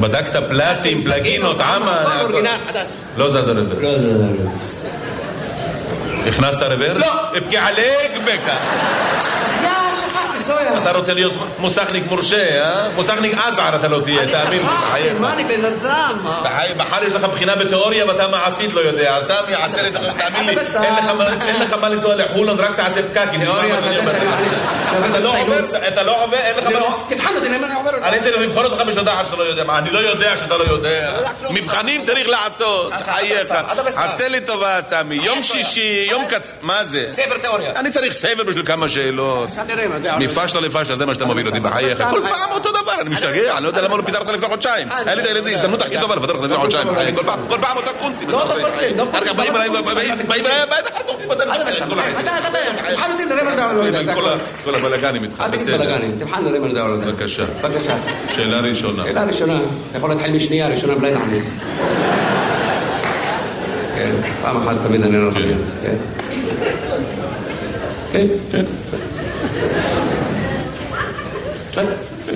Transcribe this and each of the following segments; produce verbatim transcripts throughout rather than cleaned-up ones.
בדקת פלטים, פלגינות, עמה? לא זז הרוורס. לא זז הרוורס. הכנסת הרוורס? לא. אבקי עליק בקה. יא, שכחתי, סויה. אתה רוצה להיות מוסכניק מורשה, אה? מוסכניק עזער אתה לא תהיה, תאמין לי. אני שכחתי, מה אני בן אדם? בחר יש לך בחינה בתיאוריה ואתה מעשית לא יודע. סמי, עשה לי, תאמין לי, אין לך מה לנסוע לחולון, רק תעשה פקקים. תיאוריה, אתה לא עובר, אין לך מה... תבחן אותי, למה אני עובר אותי? אני צריך לבחון אותך בשדה אחת שלא יודע. אני לא יודע שאתה לא יודע. מבחנים צריך לעשות. חייך. עשה לי טובה, סמי. יום שישי, יום קצ... מה זה? ספר תיאוריה. אני צריך ספר בשביל כמה שאלות. מפשלה לפשלה, זה מה שאתה מוביל אותי בחייך. כל פעם אותו דבר, אני משתגע. אני לא יודע למה לא פיתרת לפני חודשיים. היה לי את הילדים, הזדמנות הכי טובה לפתר לך לפני חודשיים. כל פעם אותו קונצים. לא אותו קונצים. אחר כך באים אליי, באים אליי, כל הבלגנים איתך. תבחן נראה מה נדע עליו. בבקשה. בבקשה. שאלה ראשונה. שאלה ראשונה. יכול להתחיל משנייה, ראשונה בלי נענה. כן, פעם אחת תמיד אני לא יכול. כן. כן. כן. כן.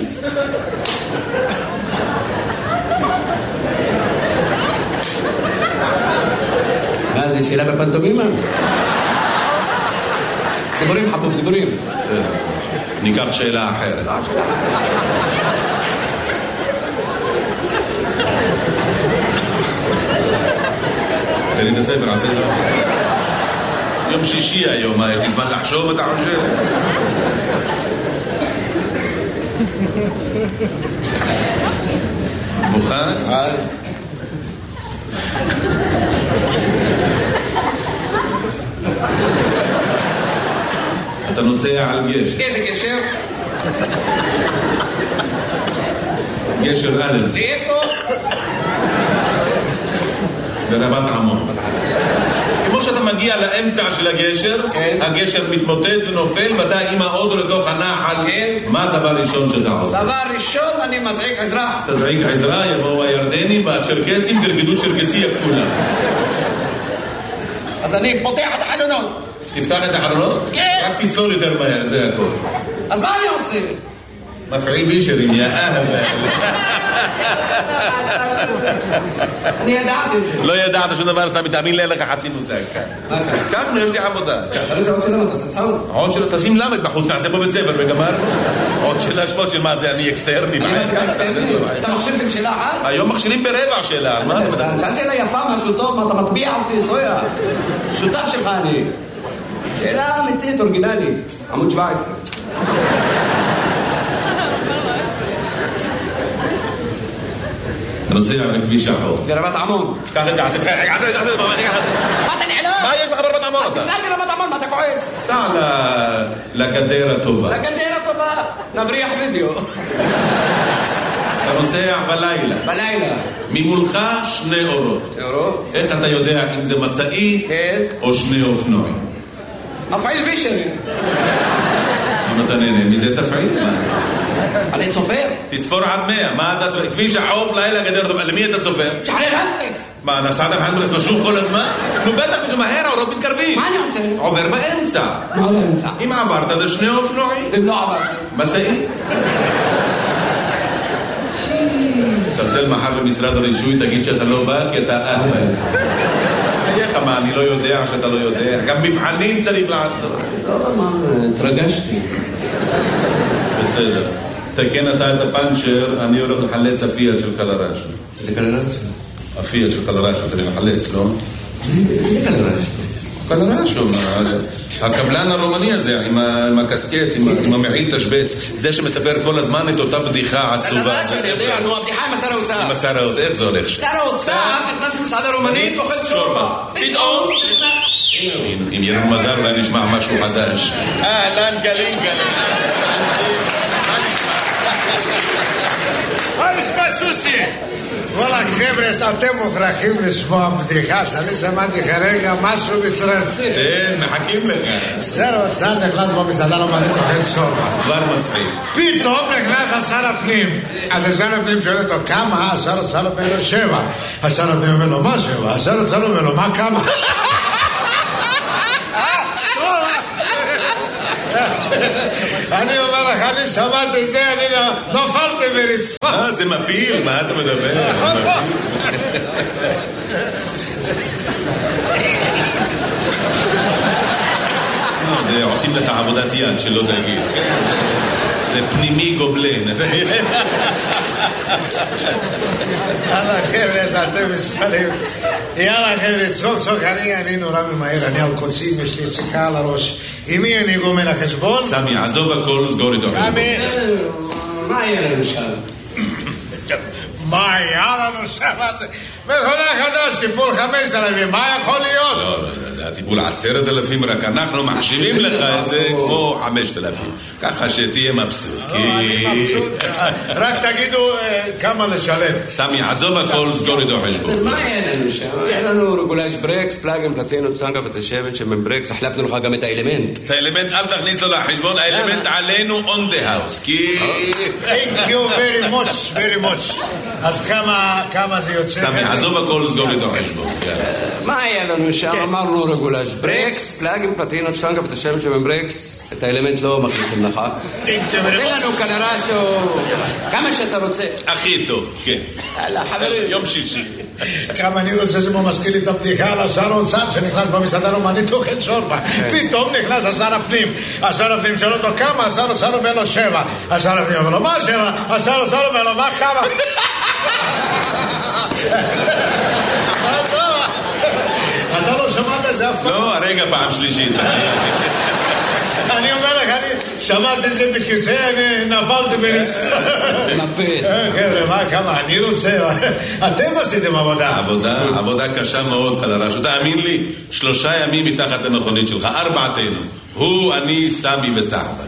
מה זה, שאלה בפנטומימה? דיבורים חבוב, דיבורים. ניקח שאלה אחרת. תן לי את הספר, עשה את זה. יום שישי היום, יש לי זמן לחשוב, אתה חושב? מוכן? אתה נוסע על גשר. איזה גשר? גשר אלן. לאיפה? ברבת עמון. כמו שאתה מגיע לאמצע של הגשר, הגשר מתמוטט ונופל, ואתה עם האוטו לתוך הנחל. מה הדבר ראשון שאתה עושה? דבר ראשון, אני מזעיק עזרה. תזעיק עזרה, יבואו הירדנים והצ'רקסים, תרקדו צ'רקסי הכפולה. אז אני פותח את החלונות. תפתח את החלונות? כן. רק תצלול יותר מהר, זה הכל. אז מה אני עושה? מפעיל בישרים, יא אהבה. אני ידעתי את זה. לא ידעת שום דבר, אתה מתאמין לי, אין לך חצי מושג. כאן, יש לי עבודה. תראי עוד שאלה, תעשה צחוק. עוד שאלה, תשים למד בחוץ, תעשה פה בית ספר וגמר. עוד שאלה שמות של מה זה, אני אקסטרני. אני אקסטרני? אתה מכשיר אותי בשאלה אחת? היום מכשירים ברבע שאלה. שאלת שאלה יפה, משהו טוב, מה אתה מטביע אותי, סויה? שותף שלך אני. שאלה אמיתית, אורגינלית. עמוד שבע עשרה. נוסע בכביש החוף. ברבת עמון. קח את זה, עשי בחייך, עשי את זה, מה אתה נעלם? מה יש לך ברבת עמון? אז תפלאתי רבת עמון, מה אתה כועס? סע לגדר הטובה. לגדר הטובה, נבריח וידאו. אתה נוסע בלילה. בלילה. ממולך שני אורות. אורות? איך אתה יודע אם זה מסעי או שני אופנועים? מפעיל בישרי. אם אתה נהנה, מזה תפעיל? אני צופר. תצפור עד מאה. מה אתה צופר? כביש החוף, לילה גדר הטובה. למי אתה צופר? שחרר הנדריקס. מה, נסעת בהנדריקס משוך כל הזמן? נו בטח, זה מהר, האורות מתקרבים. מה אני עושה? עובר באמצע. מה באמצע? אם עברת זה שני אופנועים. אם לא עברתי. מסעי. תבדל מחר במשרד הרישוי, תגיד שאתה לא בא, כי אתה אהבל. איך מה, אני לא יודע שאתה לא יודע. גם מבחנים צריך לעשות. לא, מה, התרגשתי. בסדר. תקן אתה את הפנצ'ר, אני הולך לחלץ הפיאט של קלרשו. זה קלרשו? הפיאט של קלרשו, אתה לחלץ, לא? זה קלרשו. קלרשו, הקבלן הרומני הזה, עם הקסקט, עם המעיל תשבץ, זה שמספר כל הזמן את אותה בדיחה עצובה. קלרשו, אני יודע, נו, הבדיחה עם השר האוצר. עם השר האוצר, איך זה הולך? שר האוצר נכנס למסעדה רומנית, אוכל שורבה. פתאום אם יהיה לנו מזל ואני נשמע משהו חדש. אהלן גלים גלים. מה נשמע סוסי? וואלה חבר'ה, אתם מוכרחים לשמוע בדיחה שאני שמעתי כרגע משהו מסרטי. תן, מחכים לך. שר האוצר נכנס במסעדה רומנית אוכל שורבה. כבר מצחיק. פתאום נכנס השר הפנים. אז השר הפנים שואל אותו כמה? השר האוצר אומר לו שבע. השר הפנים אומר לו מה שבע? השר האוצר אומר לו מה כמה? אני אומר לך, אני שמעתי זה, אני נופלתי ורצפה. אה, זה מפיל, מה אתה מדבר? זה עושים לך עבודת יד שלא תגיד. זה פנימי גובלן. יאללה חבר'ה, אז אתם מספרים. יאללה חבר'ה, צחוק צחוק, אני נורא ממהר, אני על קוצים, יש לי יציקה על הראש. עם מי אני גומר החשבון? סמי, עזוב הכל, סגור איתו. סמי, מה יהיה לנו שם? מה היה לנו שם? מכונה חדש, טיפול חמש אלפים, מה יכול להיות? לא, זה הטיפול עשרת אלפים, רק אנחנו מחשיבים לך את זה כמו חמשת אלפים. ככה שתהיה מבסוט. אני מבסוט, רק תגידו כמה לשלם. סמי, עזוב הכל, סגור איתו חשבון. מה יהיה לנו שם? יהיה לנו רגולש ברקס, פלאגים, פלטינות, טנגה ותשבת שמן ברקס, החלפנו לך גם את האלמנט. את האלמנט אל תכניס לו לחשבון, האלמנט עלינו on the house, כי... Thank you very much, very much. אז כמה זה יוצא? סמי, עזוב הכל, סגור איתו חשבון. מה היה לנו שם? אמרנו רגולש ברקס, פלאגים, פלטינות, טנגה ותשבת שמן ברקס, את האלמנט לא מכניסים לך. תן לנו קלרשו, כמה שאתה רוצה. הכי טוב, כן. יאללה, חברים. יום שישי. כמה אני רוצה זה מזכיר לי את הבדיחה על השר האוצר שנכנס במסעדה רומנית אוכל שורבה. פתאום נכנס השר הפנים. השר הפנים שואל אותו כמה, השר האוצר אומר לו שבע. השר הפנים אומר לו מה שבע? השר האוצר אומר לו מה כמה? אתה לא שמעת זה אף פעם? לא, הרגע פעם שלישית. אני אומר לך, אני שמעתי את זה בכיסא, אני נפלתי בנסתר. נפל. חבר'ה, מה, כמה, אני רוצה, אתם עשיתם עבודה. עבודה, עבודה קשה מאוד, קלרשו. תאמין לי, שלושה ימים מתחת למכונית שלך, ארבעתנו. הוא, אני, סמי וסחבק.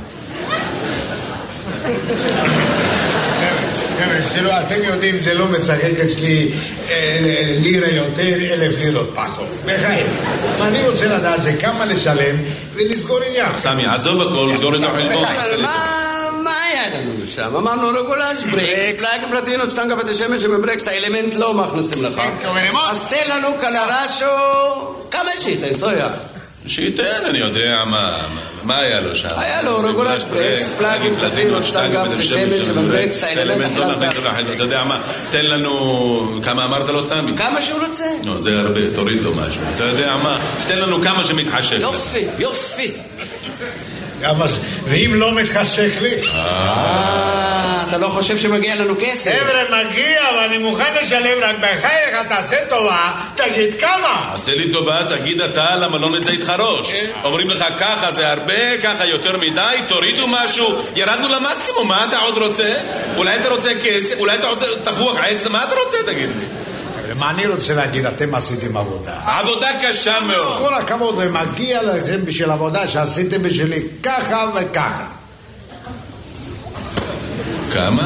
אתם יודעים, זה לא מצחק אצלי לירה יותר, אלף לירות פחות. בחיים. אני רוצה לדעת זה כמה לשלם ולסגור עניין. סמי, עזוב הכל, סגור את החשבון. מה היה לנו שם? אמרנו רגולש ברקס, פלאגים פלטינות, שטנגה ותשמש שבברקס, את האלמנט לא מכניסים לך. אז תן לנו קלרשו, כמה שייתן, סויה? שייתן, אני יודע מה... מה היה לו שם? היה לו רגולש ברקס, פלאגים, פלטינות, שטנגה ותשמש שבברקס, את האלמנט החלטה. אתה יודע מה? תן לנו... כמה אמרת לו סמי? כמה שהוא רוצה. לא, זה הרבה, תוריד לו משהו. אתה יודע מה? תן לנו כמה שמתחשק. יופי, יופי. ואם לא מתחשק לי? אתה לא חושב שמגיע לנו כסף? חבר'ה, מגיע, ואני מוכן לשלם רק בחייך, תעשה טובה, תגיד כמה. עשה לי טובה, תגיד אתה, למה לא נצא איתך ראש? אומרים לך ככה זה הרבה, ככה יותר מדי, תורידו משהו, ירדנו למקסימום, מה אתה עוד רוצה? אולי אתה רוצה כסף, אולי אתה רוצה תפוח עץ, מה אתה רוצה, תגיד לי? מה אני רוצה להגיד, אתם עשיתם עבודה. עבודה קשה מאוד. כל הכבוד, ומגיע לכם בשביל עבודה שעשיתם בשבילי ככה וככה. כמה?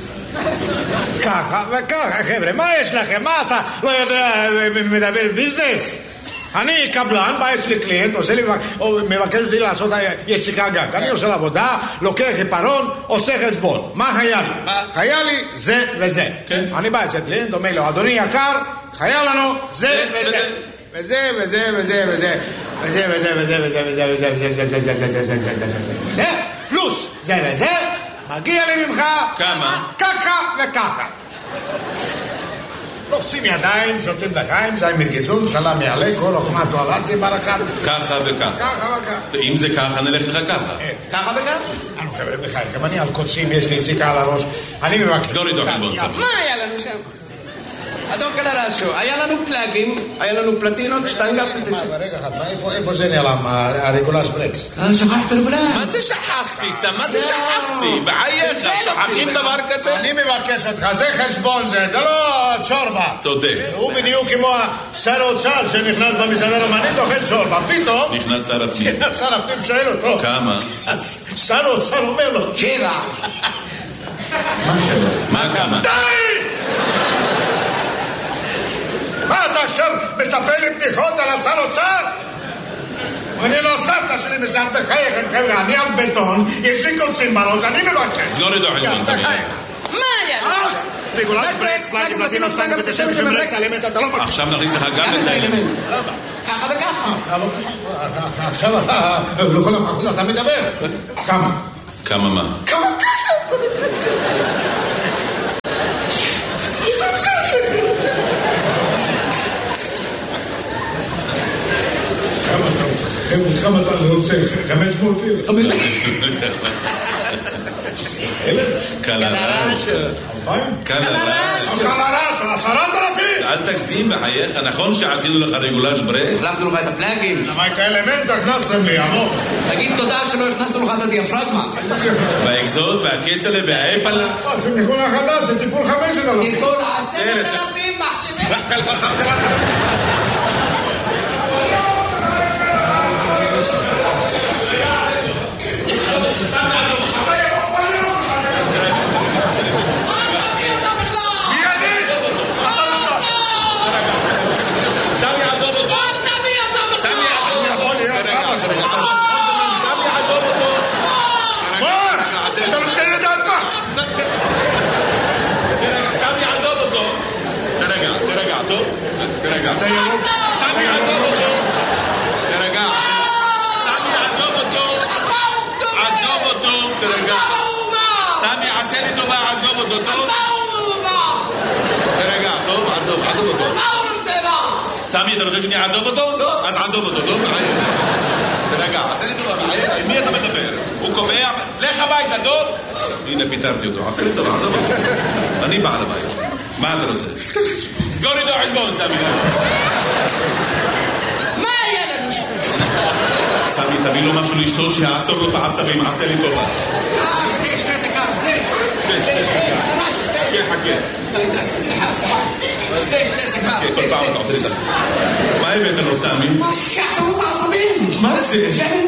ככה וככה, חבר'ה, מה יש לכם? מה אתה לא יודע, מדבר ביזנס? אני קבלן, בא אצלי קליינט, עושה לי, מבקש אותי לעשות יציקה גג. אני עושה לעבודה, לוקח עיפרון, עושה חשבון. מה היה לי? היה לי זה וזה. אני בא אצל קליינט, אומר לו, אדוני יקר, היה לנו זה וזה. וזה וזה וזה וזה. וזה וזה וזה וזה וזה וזה וזה וזה וזה וזה וזה וזה פלוס זה וזה, מגיע לי ממך כמה? ככה וככה. לוחצים ידיים, שותים לחיים, זה מרגיזון, סלם יעלה, כל אוכמה טואלטי, ברקת. ככה וככה. ככה וככה. אם זה ככה, נלך לך ככה. ככה וככה? אנו חבר'ה בחיים, גם אני על קוצים, יש לי יציקה על הראש. אני מבקש. סגור איתו חשבון סבבה. מה היה לנו שם? אדון קלרשו, היה לנו פלאגים, היה לנו פלטינות, שטנגה פלטינות. רגע אחד, איפה זה נעלם, הרגולש ברקס? שכחת רגולש. מה זה שכחתי, סם? מה זה שכחתי? בחייך, שכחים דבר כזה? אני מבקש אותך, זה חשבון זה, זה לא צ'ורבה. צודק. הוא בדיוק כמו שר האוצר שנכנס במסעדה רומנית, אוכל צ'ורבה, פתאום... נכנס שר הפנים. שר הפנים שואל אותו. כמה? שר האוצר אומר לו. שבע. מה שבע? מה כמה? די! מה אתה עכשיו מספר לי בדיחות על השר אוצר? אני לא סבתא שלי מסעד בחייכם, חבר'ה, אני על בטון, יש לי קוצים בראש, אני מבקש. סגור איתו חשבון סבבה. מה היה? רגולש ברקס, פלאגים, פלטינות, שטנגה ותשמש שבברקס, האלמנט אתה לא מבקש. עכשיו נכניס לך גם את האלמנט. ככה וככה. עכשיו אתה, לכל המחוז אתה מדבר. כמה? כמה מה? כמה כסף? כמה אתה רוצה? חמש מאות לירה. חמש קלרש. קלרש. קלרש, עשרת אלפים. אל תגזים בחייך, נכון שעשינו לך רגולש ברקס? החלפנו לך את הפלאגים. למה את האלמנט הכנסתם לי, עמוק? תגיד תודה שלא הכנסנו לך את הדיאפרגמה. והאקזוז והכסלה והאפלה. זה ניגון החדש, זה טיפול חמשת אלפים. טיפול עשרת אלפים מחשיבים. תרגע, אתה ירוק. סמי עזוב אותו. תרגע. סמי עזוב אותו. עזוב אותו. תרגע. סמי עשה לי טובה, עזוב אותו. טוב? תרגע, טוב? עזוב, עזוב אותו. מה הוא רוצה מה? סמי, אתה רוצה שאני אעזוב אותו? לא. אז עזוב אותו, טוב? תרגע, עשה לי טובה. עם מי אתה מדבר? הוא קובע, לך הביתה, טוב? הנה, פיתרתי אותו. עשה לי טובה, עזוב אותו. אני בעל הבית. מה אתה רוצה? סגור איתו חשבון, סמי. מה היה לנו שם? סמי, תביא לו משהו לשתות שיעצור לו את העצבים, עשה לי טובה. אה, שתי, שתי סיגר, שתי. שתי, שתי, שתי. חכה. סליחה, סליחה. שתי, שתי סיגר. חכה, כל פעם אתה עושה לי את זה. מה הבאת לו, סמי? מה שיעצרו בעצבים? מה זה? שאני